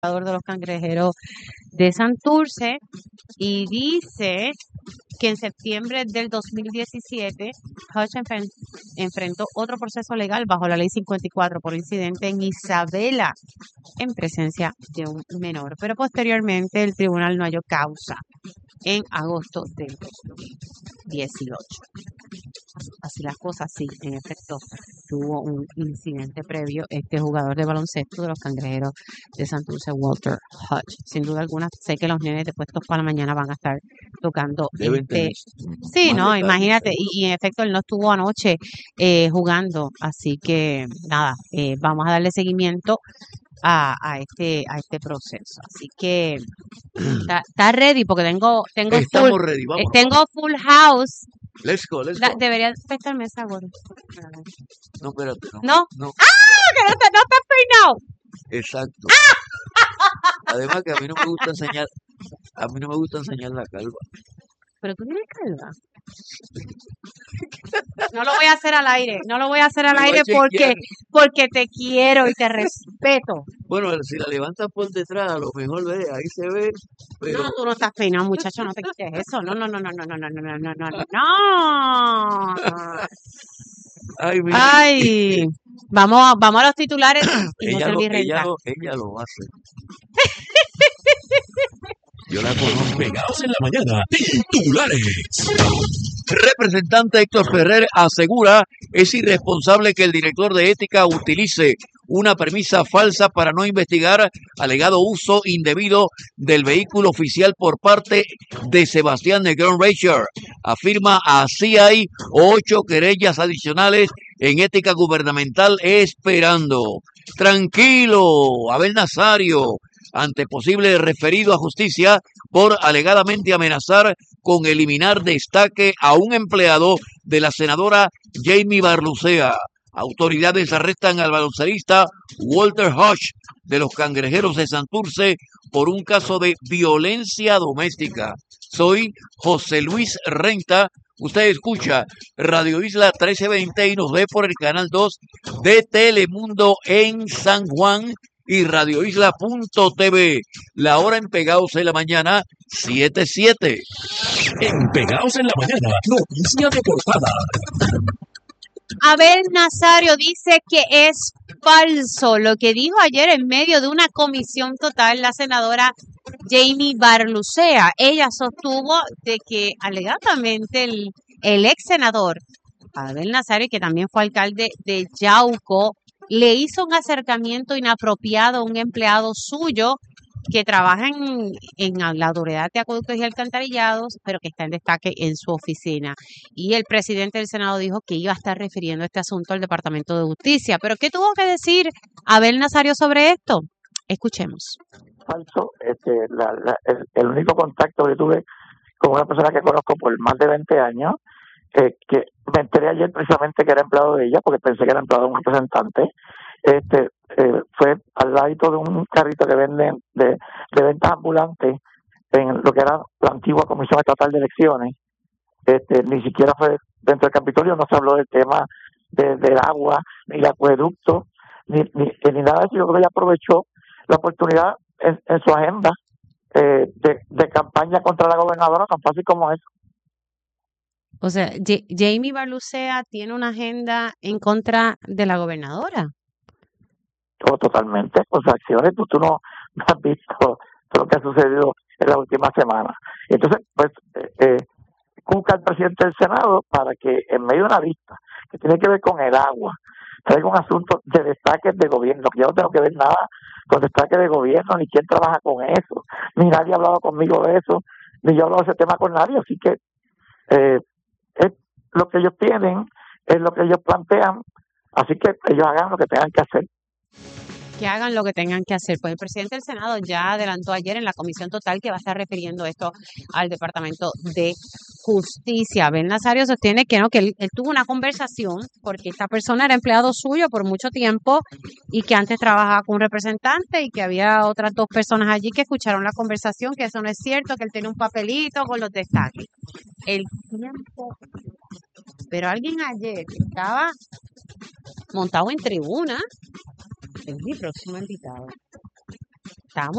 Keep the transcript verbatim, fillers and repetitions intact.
de los Cangrejeros de Santurce, y dice que en septiembre del dos mil diecisiete Hodge enfren- enfrentó otro proceso legal bajo la ley cincuenta y cuatro por incidente en Isabela en presencia de un menor, pero posteriormente el tribunal no halló causa en agosto del dos mil dieciocho. Así las cosas, sí, en efecto, tuvo un incidente previo este jugador de baloncesto de los Cangrejeros de Santurce, Walter Hodge. Sin duda alguna, sé que los nenes de puestos para la mañana van a estar tocando Deben este... tener Sí, más no, detalles, imagínate, y, seguro. y en efecto él no estuvo anoche eh, jugando, así que nada, eh, vamos a darle seguimiento a, a este a este proceso. Así que está, está ready porque tengo tengo full Estamos ready, eh, vámonos. tengo full house. Let's go, let's Da- go. debería prestarme esa gorra. No, espérate, no. ¿No? No, ¡Ah! Que no está, no está peinado. exacto. Además que a mí no me gusta enseñar, a mí no me gusta enseñar la calva. Pero tú tienes calva. No lo voy a hacer al aire, no lo voy a hacer al Me va a aire porque chequear. porque te quiero y te respeto. Bueno, si la levantas por detrás, a lo mejor ve, ahí se ve, pero No, tú no estás peinado, muchacho, no te quites eso. No, no, no, no, no, no, no, no, no, no, no, no. ay, mira, Ay, vamos, a- vamos a los titulares y no ella lo, servir ella rentar. lo, ella lo hace. Yo la conozco. Pegados en la mañana, titulares. Representante Héctor Ferrer asegura es irresponsable que el director de ética utilice una premisa falsa para no investigar alegado uso indebido del vehículo oficial por parte de Sebastián Negrón Reicher. Afirma así hay ocho querellas adicionales en ética gubernamental esperando. Tranquilo, Abel Nazario, ante posible referido a justicia por alegadamente amenazar con eliminar destaque a un empleado de la senadora Jamie Barlucea. Autoridades arrestan al baloncelista Walter Hodge de los Cangrejeros de Santurce por un caso de violencia doméstica. Soy José Luis Renta. Usted escucha Radio Isla trece veinte y nos ve por el canal dos de Telemundo en San Juan y radio isla punto t v. La hora en Pegados en la mañana, siete siete. En Pegados en la mañana, noticia de portada. Abel Nazario dice que es falso lo que dijo ayer en medio de una comisión total la senadora Jamie Barlucea. Ella sostuvo de que alegadamente el, el ex senador Abel Nazario, que también fue alcalde de Yauco, le hizo un acercamiento inapropiado a un empleado suyo que trabaja en, en la autoridad de acueductos y alcantarillados, pero que está en destaque en su oficina. Y el presidente del Senado dijo que iba a estar refiriendo este asunto al Departamento de Justicia. ¿Pero qué tuvo que decir Abel Nazario sobre esto? Escuchemos. Falso, este, la, la, el, el único contacto que tuve con una persona que conozco por más de veinte años, eh, que me enteré ayer precisamente que era empleado de ella, porque pensé que era empleado de un representante, este eh, fue al lado de un carrito que venden de, de ventas ambulantes en lo que era la antigua Comisión Estatal de Elecciones. Este, ni siquiera fue dentro del Capitolio, no se habló del tema de, del agua, ni el acueducto, ni, ni, ni nada de eso. Yo creo que ella aprovechó la oportunidad en, en su agenda eh, de, de campaña contra la gobernadora, tan fácil como eso. O sea, J- Jamie Barlucea tiene una agenda en contra de la gobernadora. Todo totalmente, con sus acciones, tú, tú no, no has visto todo lo que ha sucedido en la última semana. Entonces, pues, eh, eh, busca al presidente del Senado para que en medio de una vista que tiene que ver con el agua, traiga un asunto de destaques de gobierno, que yo no tengo que ver nada con destaques de gobierno, ni quién trabaja con eso, ni nadie ha hablado conmigo de eso, ni yo he hablado de ese tema con nadie, así que eh, es lo que ellos tienen, es lo que ellos plantean, así que ellos hagan lo que tengan que hacer. Que hagan lo que tengan que hacer. Pues el presidente del Senado ya adelantó ayer en la comisión total que va a estar refiriendo esto al Departamento de Justicia. Ben Nazario sostiene que no, que él, él tuvo una conversación porque esta persona era empleado suyo por mucho tiempo y que antes trabajaba con un representante y que había otras dos personas allí que escucharon la conversación, que eso no es cierto, que él tiene un papelito con los destaques. El tiempo. Pero alguien ayer estaba montado en tribuna. Es mi próximo invitado.